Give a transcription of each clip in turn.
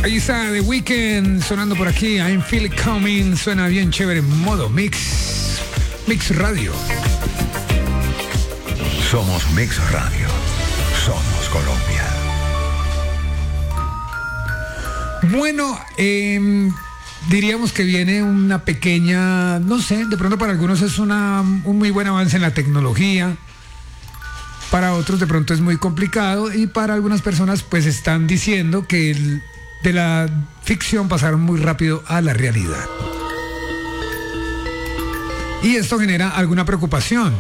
Ahí está The Weeknd sonando por aquí. I'm Feel It Coming. Suena bien chévere. Modo Mix. Mix Radio. Somos Mix Radio. Somos Colombia. Bueno, diríamos que viene una pequeña, no sé, de pronto para algunos es un muy buen avance en la tecnología. Para otros de pronto es muy complicado y para algunas personas pues están diciendo que de la ficción pasaron muy rápido a la realidad. Y esto genera alguna preocupación.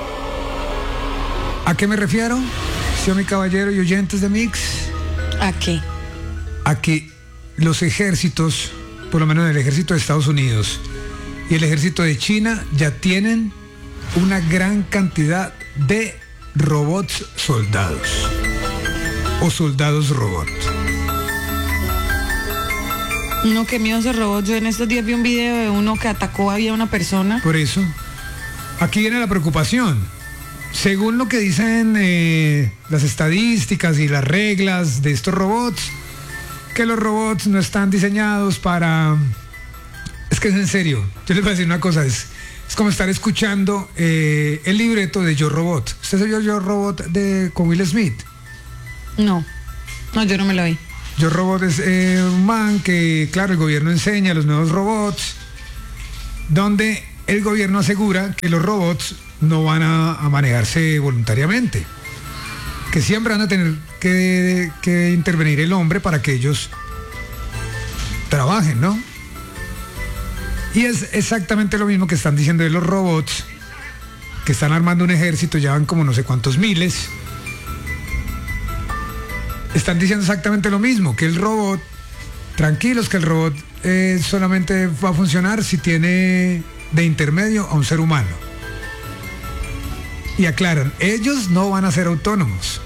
¿A qué me refiero? Señor mi caballero y oyentes de Mix. ¿A qué? A que los ejércitos, por lo menos el ejército de Estados Unidos y el ejército de China, ya tienen una gran cantidad de robots soldados o soldados robots. No, qué miedo esos robots. Yo en estos días vi un video de uno que atacó a una persona. Por eso, aquí viene la preocupación. Según lo que dicen las estadísticas y las reglas de estos robots, que los robots no están diseñados para... Es que es en serio. Yo les voy a decir una cosa, es como estar escuchando el libreto de Yo Robot. ¿Usted se vio Yo Robot con Will Smith? No, yo no me lo vi. Yo Robot es un man que, claro, el gobierno enseña los nuevos robots, donde el gobierno asegura que los robots no van a manejarse voluntariamente, que siempre van a tener que intervenir el hombre para que ellos trabajen, ¿no? Y es exactamente lo mismo que están diciendo de los robots, que están armando un ejército, ya van como no sé cuántos miles. Están diciendo exactamente lo mismo, que el robot, tranquilos, que el robot solamente va a funcionar si tiene de intermedio a un ser humano. Y aclaran, ellos no van a ser autónomos.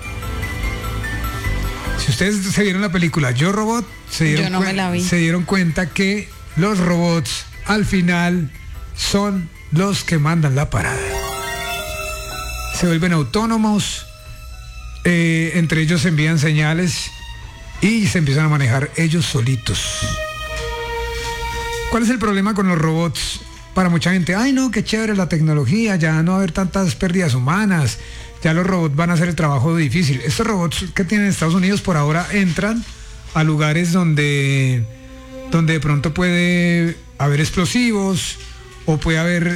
Si ustedes se vieron la película Yo Robot, se dieron cuenta que los robots al final son los que mandan la parada. Se vuelven autónomos. Entre ellos se envían señales y se empiezan a manejar ellos solitos. ¿Cuál es el problema con los robots? Para mucha gente, ay no, qué chévere la tecnología, ya no va a haber tantas pérdidas humanas, ya los robots van a hacer el trabajo difícil. Estos robots que tienen Estados Unidos por ahora entran a lugares donde de pronto puede haber explosivos o puede haber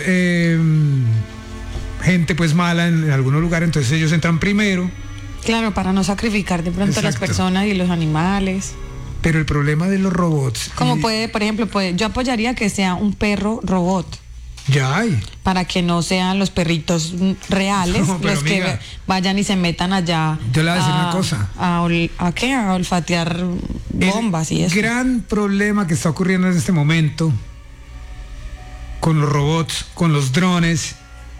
gente pues mala en algunos lugares, entonces ellos entran primero. Claro, para no sacrificar de pronto a las personas y los animales. Pero el problema de los robots... Como puede, por ejemplo, yo apoyaría que sea un perro robot. Ya hay. Para que no sean los perritos reales los que vayan y se metan allá. Yo le voy a decir una cosa. ¿A qué? A olfatear bombas y eso. El gran problema que está ocurriendo en este momento con los robots, con los drones,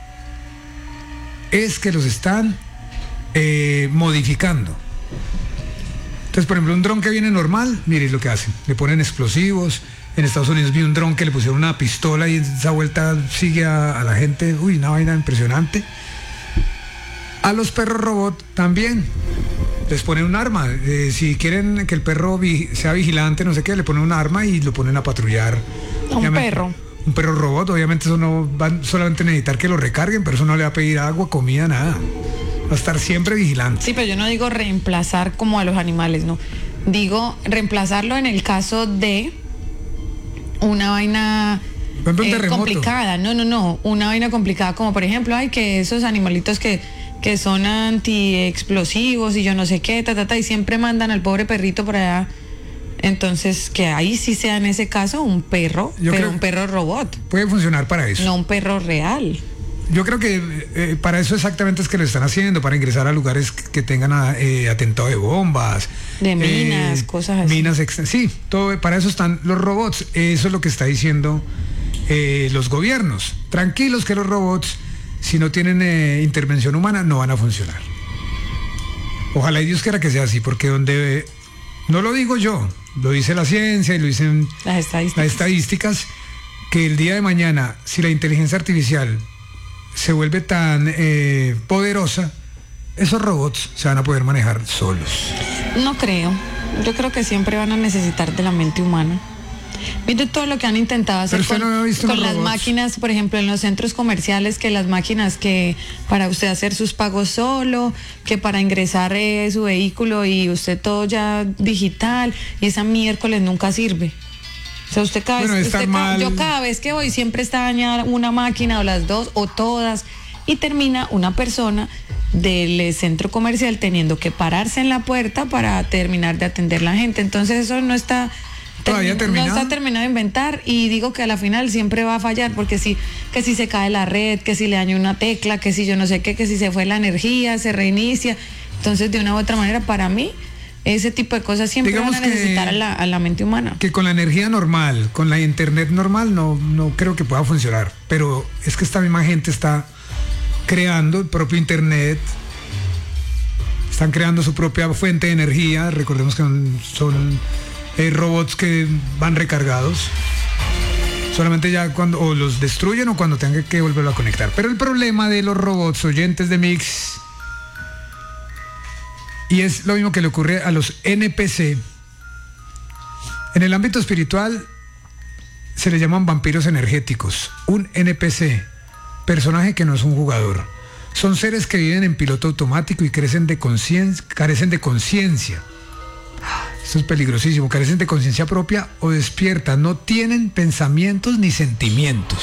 es que los están modificando. Entonces, por ejemplo, un dron que viene normal, mire lo que hacen, le ponen explosivos. En Estados Unidos vi un dron que le pusieron una pistola y esa vuelta sigue a la gente, una vaina impresionante. A los perros robot también les ponen un arma, si quieren que el perro sea vigilante, no sé qué, le ponen un arma y lo ponen a patrullar. Un perro robot, obviamente eso no va solamente a necesitar que lo recarguen, pero eso no le va a pedir agua, comida, nada. Va a estar siempre vigilante. Sí, pero yo no digo reemplazar como a los animales, no. Digo reemplazarlo en el caso de una vaina complicada. No. Una vaina complicada como por ejemplo, que esos animalitos que son antiexplosivos y yo no sé qué, y siempre mandan al pobre perrito por allá. Entonces, que ahí sí sea en ese caso un perro, pero un perro robot. Puede funcionar para eso. No un perro real. Yo creo que para eso exactamente es que lo están haciendo, para ingresar a lugares que tengan atentado de bombas. De minas, cosas así. Sí, todo, para eso están los robots. Eso es lo que está diciendo los gobiernos. Tranquilos que los robots, si no tienen intervención humana, no van a funcionar. Ojalá y Dios quiera que sea así, porque donde... No lo digo yo, lo dice la ciencia y lo dicen las estadísticas, que el día de mañana, si la inteligencia artificial se vuelve tan poderosa, esos robots se van a poder manejar solos. No creo. Yo creo que siempre van a necesitar de la mente humana. Mire todo lo que han intentado hacer con las máquinas, por ejemplo, en los centros comerciales, que las máquinas que para usted hacer sus pagos solo, que para ingresar su vehículo y usted todo ya digital, y esa miércoles nunca sirve. O sea, usted yo cada vez que voy siempre está dañada una máquina o las dos o todas, y termina una persona del centro comercial teniendo que pararse en la puerta para terminar de atender a la gente. Entonces eso no está terminado de inventar, y digo que a la final siempre va a fallar, porque que si se cae la red, que si le dañó una tecla, que si yo no sé qué, que si se fue la energía, se reinicia. Entonces, de una u otra manera, para mí, ese tipo de cosas siempre van a necesitar a la mente humana. Que con la energía normal, con la internet normal, no creo que pueda funcionar. Pero es que esta misma gente está creando el propio internet, están creando su propia fuente de energía. Recordemos que son robots que van recargados. Solamente ya cuando o los destruyen o cuando tengan que volverlo a conectar. Pero el problema de los robots, oyentes de Mix, y es lo mismo que le ocurre a los NPC, en el ámbito espiritual se le llaman vampiros energéticos. Un NPC, personaje que no es un jugador, son seres que viven en piloto automático y carecen de conciencia. Esto es peligrosísimo. Carecen de conciencia propia o despierta. No tienen pensamientos ni sentimientos.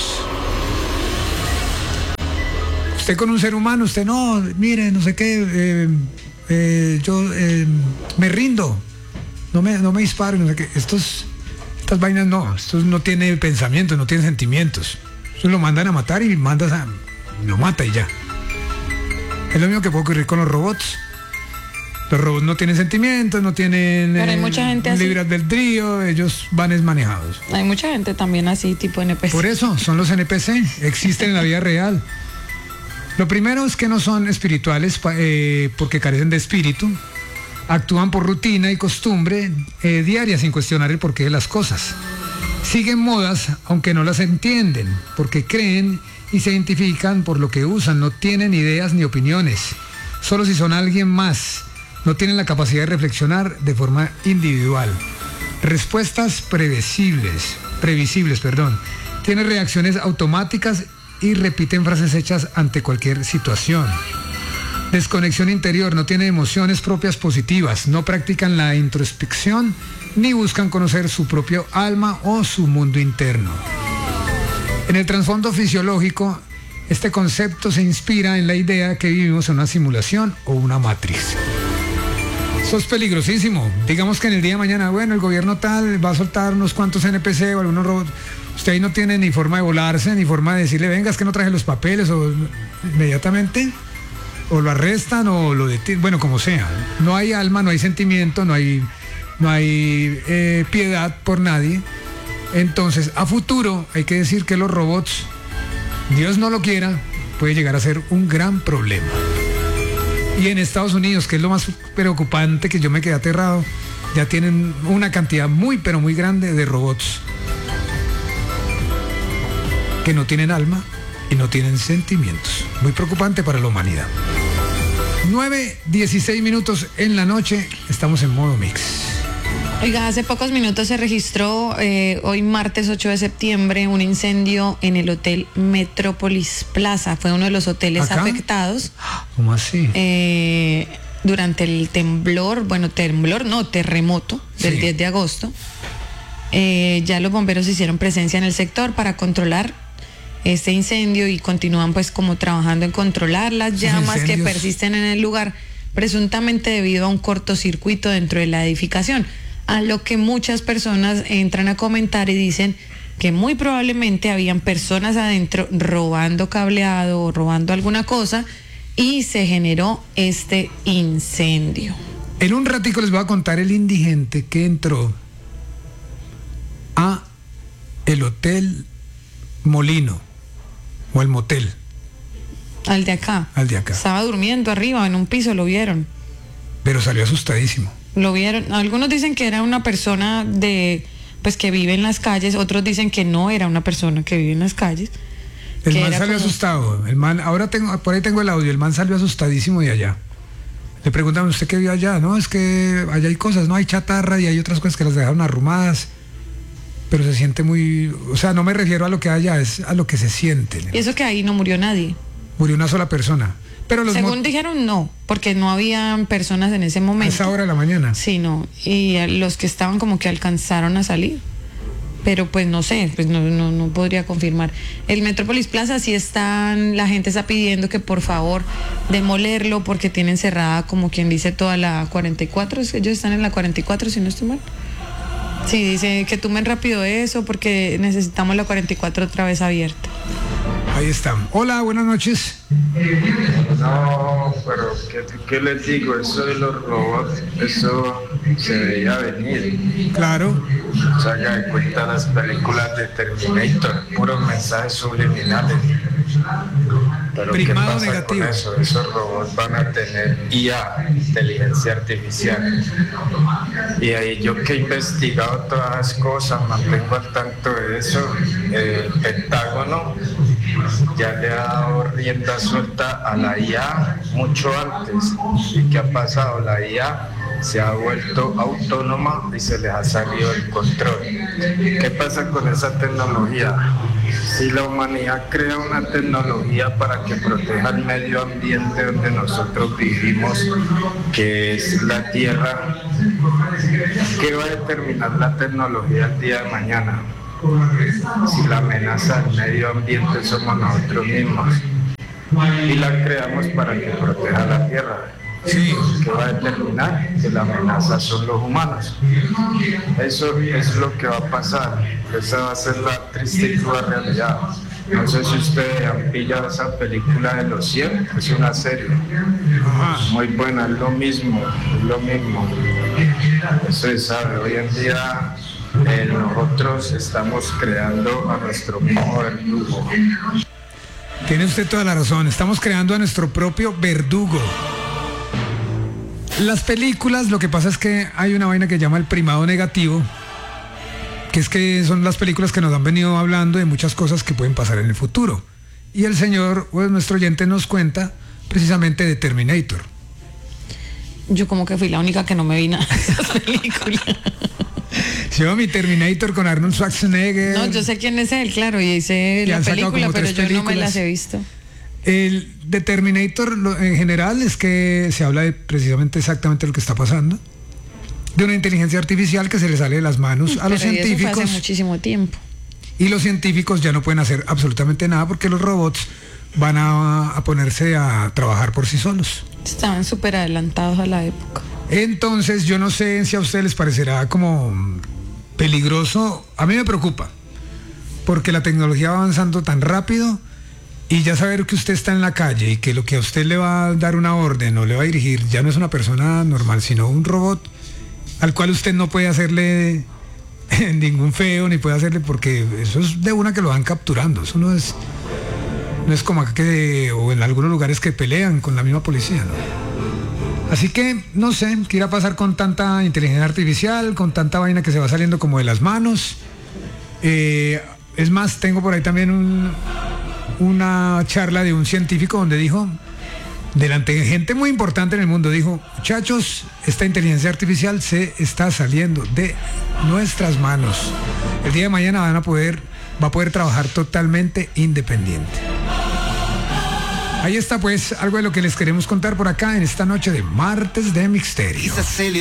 Usted con un ser humano, usted no, mire, no sé qué, yo me rindo, no me disparo, no sé qué. Estas vainas no, esto no tiene pensamientos, no tiene sentimientos. Esto lo mandan a matar y lo mata y ya. Es lo mismo que puede ocurrir con los robots. Los robots no tienen sentimientos, no tienen libre albedrío, ellos van desmanejados. Hay mucha gente también así, tipo NPC. Por eso, son los NPC, existen en la vida real. Lo primero es que no son espirituales porque carecen de espíritu, actúan por rutina y costumbre diaria sin cuestionar el porqué de las cosas. Siguen modas aunque no las entienden, porque creen y se identifican por lo que usan, no tienen ideas ni opiniones, solo si son alguien más. No tienen la capacidad de reflexionar de forma individual. Respuestas previsibles. Tienen reacciones automáticas y repiten frases hechas ante cualquier situación. Desconexión interior. No tienen emociones propias positivas. No practican la introspección ni buscan conocer su propio alma o su mundo interno. En el trasfondo fisiológico, este concepto se inspira en la idea que vivimos en una simulación o una matriz. Eso es peligrosísimo. Digamos que en el día de mañana, bueno, el gobierno tal va a soltar unos cuantos NPC o algunos robots. Usted ahí no tiene ni forma de volarse, ni forma de decirle, venga, es que no traje los papeles, o inmediatamente, o lo arrestan o lo detienen, bueno, como sea. No hay alma, no hay sentimiento, no hay piedad por nadie. Entonces, a futuro, hay que decir que los robots, Dios no lo quiera, puede llegar a ser un gran problema. Y en Estados Unidos, que es lo más preocupante, que yo me quedé aterrado, ya tienen una cantidad muy, pero muy grande de robots que no tienen alma y no tienen sentimientos. Muy preocupante para la humanidad. 9:16 minutos en la noche, estamos en modo Mix. Oiga, hace pocos minutos se registró, hoy martes 8 de septiembre, un incendio en el Hotel Metrópolis Plaza. Fue uno de los hoteles afectados. ¿Cómo así? Durante el terremoto del 10 de agosto. Ya los bomberos hicieron presencia en el sector para controlar este incendio y continúan pues como trabajando en controlar las llamas que persisten en el lugar, presuntamente debido a un cortocircuito dentro de la edificación. A lo que muchas personas entran a comentar y dicen que muy probablemente habían personas adentro robando cableado o robando alguna cosa y se generó este incendio. En un ratico les voy a contar el indigente que entró a el Hotel Molino o el motel. Al de acá. Estaba durmiendo arriba en un piso, lo vieron. Pero salió asustadísimo. Lo vieron, algunos dicen que era una persona que vive en las calles, otros dicen que no era una persona que vive en las calles. El man salió asustado, por ahí tengo el audio, el man salió asustadísimo de allá. Le preguntan, ¿usted qué vio allá? No, es que allá hay cosas, no hay chatarra y hay otras cosas que las dejaron arrumadas. Pero se siente muy... O sea, no me refiero a lo que haya, es a lo que se siente. Y eso que ahí no murió nadie. Murió una sola persona. Pero según dijeron, no, porque no había personas en ese momento. A esa hora de la mañana. Sí, no. Y los que estaban como que alcanzaron a salir. Pero pues no sé, pues no podría confirmar. El Metrópolis Plaza sí la gente está pidiendo que por favor demolerlo porque tienen cerrada, como quien dice, toda la 44. Ellos están en la 44, si no estoy mal. Sí, dice que tumben rápido eso porque necesitamos la 44 otra vez abierta. Ahí están. Hola, buenas noches. No, pero ¿qué les digo? Eso de los robots, eso se veía venir. Claro. O sea, ya de cuenta las películas de Terminator, puros mensajes subliminales. Pero Primado ¿qué pasa negativo. con eso? Esos robots van a tener IA, inteligencia artificial. Y ahí yo que he investigado todas las cosas, mantengo al tanto de eso, el Pentágono ya le ha dado rienda suelta a la IA mucho antes. ¿Y qué ha pasado? La IA se ha vuelto autónoma y se les ha salido el control. ¿Qué pasa con esa tecnología? Si la humanidad crea una tecnología para que proteja el medio ambiente donde nosotros vivimos, que es la Tierra, ¿qué va a determinar la tecnología el día de mañana? Si la amenaza del medio ambiente somos nosotros mismos y la creamos para que proteja la Tierra. Sí, que va a determinar que la amenaza son los humanos. Eso es lo que va a pasar. Esa va a ser la triste y cruda realidad. No sé si ustedes han pillado esa película de Los 100, es una serie muy buena, es lo mismo. Eso se sabe. Hoy en día nosotros estamos creando a nuestro mismo verdugo. Tiene usted toda la razón, estamos creando a nuestro propio verdugo. Las películas, lo que pasa es que hay una vaina que llama el primado negativo, que es que son las películas que nos han venido hablando de muchas cosas que pueden pasar en el futuro. Y el señor, pues nuestro oyente, nos cuenta precisamente de Terminator. Yo como que fui la única que no me vi nada de esas películas. Yo mi Terminator con Arnold Schwarzenegger. No, yo sé quién es él, claro, y hice la película, pero yo no me las he visto. El de Terminator en general es que se habla de precisamente exactamente lo que está pasando, de una inteligencia artificial que se le sale de las manos a los científicos. Eso fue hace muchísimo tiempo. Y los científicos ya no pueden hacer absolutamente nada porque los robots van a ponerse a trabajar por sí solos. Estaban súper adelantados a la época. Entonces yo no sé si a ustedes les parecerá como peligroso. A mí me preocupa porque la tecnología va avanzando tan rápido. Y ya saber que usted está en la calle y que lo que a usted le va a dar una orden o le va a dirigir ya no es una persona normal, sino un robot al cual usted no puede hacerle ningún feo, ni puede hacerle, porque eso es de una que lo van capturando. Eso no es como acá o en algunos lugares que pelean con la misma policía, ¿no? Así que, no sé, ¿qué irá a pasar con tanta inteligencia artificial, con tanta vaina que se va saliendo como de las manos? Es más, tengo por ahí también una charla de un científico donde dijo, delante de gente muy importante en el mundo, dijo: muchachos, esta inteligencia artificial se está saliendo de nuestras manos. El día de mañana va a poder trabajar totalmente independiente. Ahí está pues algo de lo que les queremos contar por acá en esta noche de Martes de Misterio.